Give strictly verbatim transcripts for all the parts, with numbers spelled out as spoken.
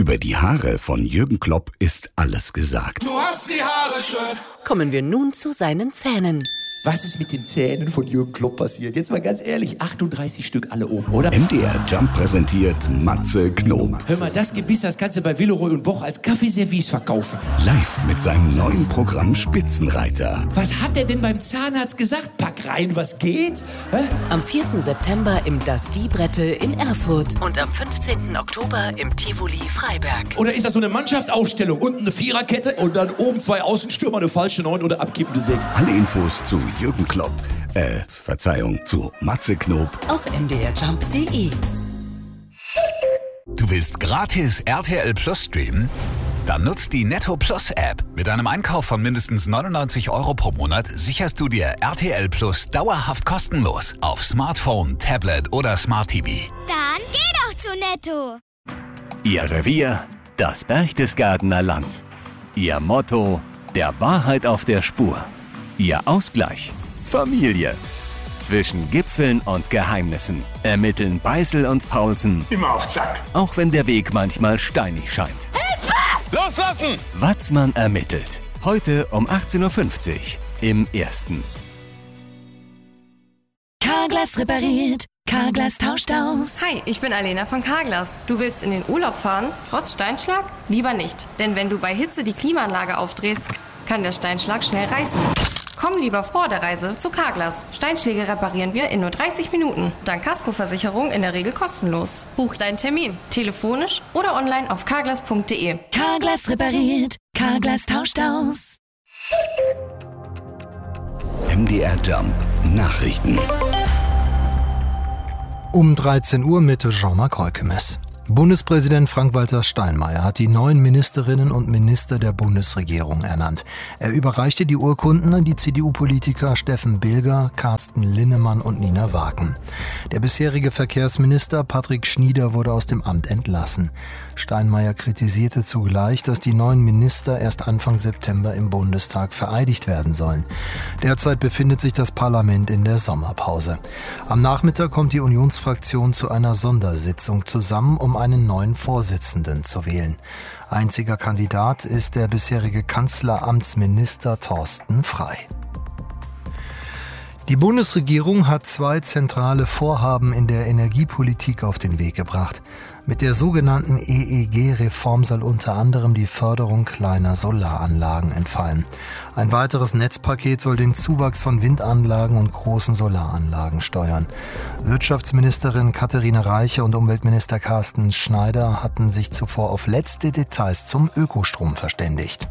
Über die Haare von Jürgen Klopp ist alles gesagt. Du hast die Haare schön. Kommen wir nun zu seinen Zähnen. Was ist mit den Zähnen von Jürgen Klopp passiert? Jetzt mal ganz ehrlich, achtunddreißig Stück alle oben, oder? M D R Jump präsentiert Matze Knob. Hör mal, das Gebiss, das kannst du bei Villeroy und Boch als Kaffeeservice verkaufen. Live mit seinem neuen Programm Spitzenreiter. Was hat der denn beim Zahnarzt gesagt? Pack rein, was geht? Hä? Am vierten September im Das Diebrettel in Erfurt und am fünfzehnten Oktober im Tivoli Freiberg. Oder ist das so eine Mannschaftsaufstellung? Unten eine Viererkette und dann oben zwei Außenstürmer, eine falsche Neun oder abkippende Sechs. Alle Infos zu Jürgen Klopp, äh, Verzeihung, zu Matze Knob auf m d r jump punkt d e. Du willst gratis R T L Plus streamen? Dann nutzt die Netto Plus App. Mit einem Einkauf von mindestens neunundneunzig Euro pro Monat sicherst du dir R T L Plus dauerhaft kostenlos auf Smartphone, Tablet oder Smart T V. Dann geh doch zu Netto. Ihr Revier, das Berchtesgadener Land. Ihr Motto, der Wahrheit auf der Spur. Ihr Ausgleich, Familie. Zwischen Gipfeln und Geheimnissen ermitteln Beißel und Paulsen. Immer auf Zack. Auch wenn der Weg manchmal steinig scheint. Hilfe! Loslassen! Watzmann ermittelt. Heute um achtzehn Uhr fünfzig im Ersten. Carglass repariert. Carglass tauscht aus. Hi, ich bin Alena von Carglass. Du willst in den Urlaub fahren, trotz Steinschlag? Lieber nicht. Denn wenn du bei Hitze die Klimaanlage aufdrehst, kann der Steinschlag schnell reißen. Komm lieber vor der Reise zu Carglass. Steinschläge reparieren wir in nur dreißig Minuten. Dank Kaskoversicherung in der Regel kostenlos. Buch deinen Termin. Telefonisch oder online auf carglass punkt d e. Carglass repariert. Carglass tauscht aus. M D R Jump Nachrichten. Um dreizehn Uhr mit Jean-Marc Heukemes. Bundespräsident Frank-Walter Steinmeier hat die neuen Ministerinnen und Minister der Bundesregierung ernannt. Er überreichte die Urkunden an die C D U-Politiker Steffen Bilger, Carsten Linnemann und Nina Wagen. Der bisherige Verkehrsminister Patrick Schnieder wurde aus dem Amt entlassen. Steinmeier kritisierte zugleich, dass die neuen Minister erst Anfang September im Bundestag vereidigt werden sollen. Derzeit befindet sich das Parlament in der Sommerpause. Am Nachmittag kommt die Unionsfraktion zu einer Sondersitzung zusammen, um einen neuen Vorsitzenden zu wählen. Einziger Kandidat ist der bisherige Kanzleramtsminister Thorsten Frey. Die Bundesregierung hat zwei zentrale Vorhaben in der Energiepolitik auf den Weg gebracht. Mit der sogenannten E E G-Reform soll unter anderem die Förderung kleiner Solaranlagen entfallen. Ein weiteres Netzpaket soll den Zuwachs von Windanlagen und großen Solaranlagen steuern. Wirtschaftsministerin Katharina Reiche und Umweltminister Carsten Schneider hatten sich zuvor auf letzte Details zum Ökostrom verständigt.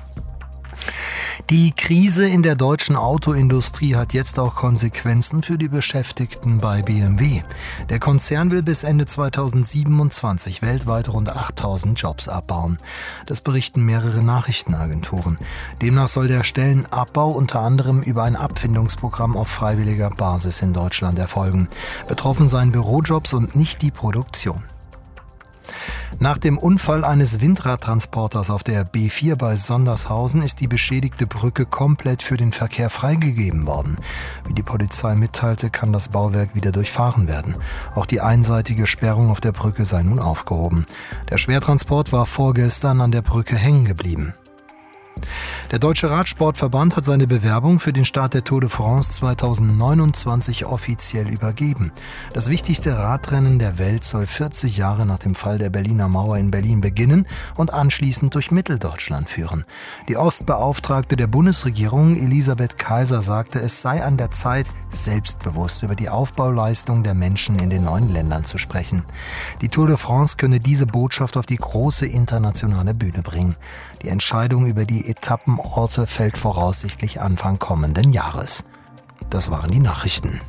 Die Krise in der deutschen Autoindustrie hat jetzt auch Konsequenzen für die Beschäftigten bei B M W. Der Konzern will bis Ende zweitausendsiebenundzwanzig weltweit rund achttausend Jobs abbauen. Das berichten mehrere Nachrichtenagenturen. Demnach soll der Stellenabbau unter anderem über ein Abfindungsprogramm auf freiwilliger Basis in Deutschland erfolgen. Betroffen seien Bürojobs und nicht die Produktion. Nach dem Unfall eines Windradtransporters auf der B vier bei Sondershausen ist die beschädigte Brücke komplett für den Verkehr freigegeben worden. Wie die Polizei mitteilte, kann das Bauwerk wieder durchfahren werden. Auch die einseitige Sperrung auf der Brücke sei nun aufgehoben. Der Schwertransport war vorgestern an der Brücke hängen geblieben. Der Deutsche Radsportverband hat seine Bewerbung für den Start der Tour de France zweitausendneunundzwanzig offiziell übergeben. Das wichtigste Radrennen der Welt soll vierzig Jahre nach dem Fall der Berliner Mauer in Berlin beginnen und anschließend durch Mitteldeutschland führen. Die Ostbeauftragte der Bundesregierung, Elisabeth Kaiser, sagte, es sei an der Zeit, selbstbewusst über die Aufbauleistung der Menschen in den neuen Ländern zu sprechen. Die Tour de France könne diese Botschaft auf die große internationale Bühne bringen. Die Entscheidung über die Etappenorte fällt voraussichtlich Anfang kommenden Jahres. Das waren die Nachrichten.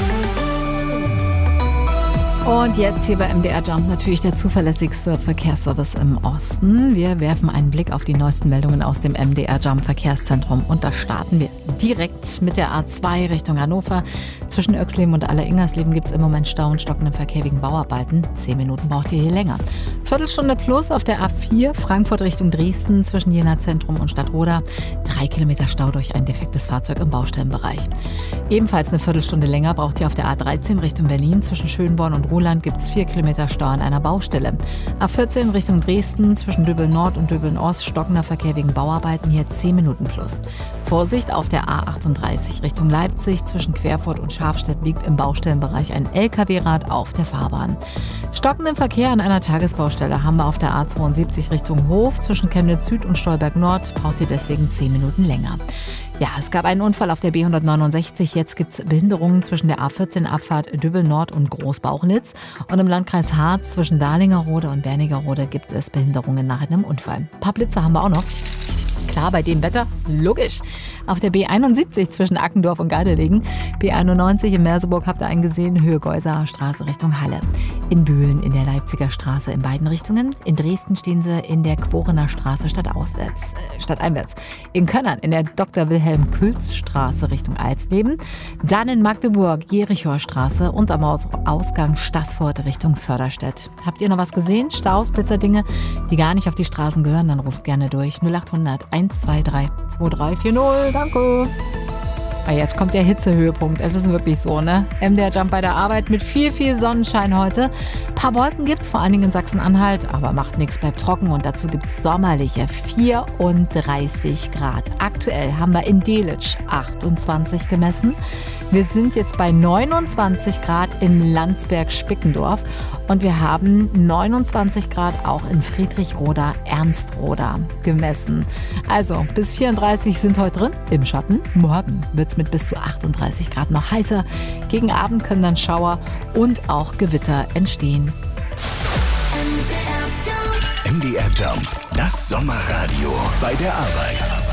Und jetzt hier bei M D R Jump natürlich der zuverlässigste Verkehrsservice im Osten. Wir werfen einen Blick auf die neuesten Meldungen aus dem M D R Jump Verkehrszentrum. Und da starten wir direkt mit der A zwei Richtung Hannover. Zwischen Oechsleben und Aller-Ingersleben gibt es im Moment Stau und stockenden Verkehr wegen Bauarbeiten. Zehn Minuten braucht ihr hier länger. Viertelstunde plus auf der A vier Frankfurt Richtung Dresden zwischen Jena Zentrum und Stadtroda. drei Kilometer Stau durch ein defektes Fahrzeug im Baustellenbereich. Ebenfalls eine Viertelstunde länger braucht ihr auf der A dreizehn Richtung Berlin. Zwischen Schönborn und Ruhland gibt es vier Kilometer Stau an einer Baustelle. A vierzehn Richtung Dresden zwischen Döbeln Nord und Döbeln Ost stockender Verkehr wegen Bauarbeiten, hier zehn Minuten plus. Vorsicht auf der A achtunddreißig Richtung Leipzig zwischen Querfurt und Schafstedt liegt im Baustellenbereich ein L K W-Rad auf der Fahrbahn. Stockenden Verkehr an einer Tagesbaustelle haben wir auf der A zweiundsiebzig Richtung Hof zwischen Chemnitz Süd und Stolberg Nord, braucht ihr deswegen zehn Minuten länger. Ja, es gab einen Unfall auf der B hundertneunundsechzig. Jetzt gibt es Behinderungen zwischen der A vierzehn Abfahrt Döbeln Nord und Großbauchnitz. Und im Landkreis Harz zwischen Dahlingerode und Wernigerode gibt es Behinderungen nach einem Unfall. Ein paar Blitze haben wir auch noch. Klar, bei dem Wetter, logisch. Auf der B einundsiebzig zwischen Ackendorf und Gardelegen, B einundneunzig in Merseburg habt ihr einen gesehen, Höhe Geuser Straße Richtung Halle. In Bühlen in der Leipziger Straße in beiden Richtungen. In Dresden stehen sie in der Quorener Straße stadtauswärts, äh, stadteinwärts. In Könnern in der Doktor Wilhelm Külz Straße Richtung Alsleben. Dann in Magdeburg Jerichoer Straße und am Ausgang Staßfurt Richtung Förderstedt. Habt ihr noch was gesehen? Staus, Blitzerdinge, die gar nicht auf die Straßen gehören? Dann ruft gerne durch null achthundert eins zwei drei zwei drei vier null. Danke. Jetzt kommt der Hitzehöhepunkt. Es ist wirklich so, ne? M D R Jump bei der Arbeit mit viel, viel Sonnenschein heute. Ein paar Wolken gibt es, vor allen Dingen in Sachsen-Anhalt, aber macht nichts, bleibt trocken und dazu gibt es sommerliche vierunddreißig Grad. Aktuell haben wir in Delitzsch achtundzwanzig gemessen. Wir sind jetzt bei neunundzwanzig Grad in Landsberg-Spickendorf und wir haben neunundzwanzig Grad auch in Friedrichroda, Ernstroda gemessen. Also bis vierunddreißig sind heute drin, im Schatten. Morgen wird es mit bis zu achtunddreißig Grad noch heißer. Gegen Abend können dann Schauer und auch Gewitter entstehen. M D R Jump, das Sommerradio bei der Arbeit.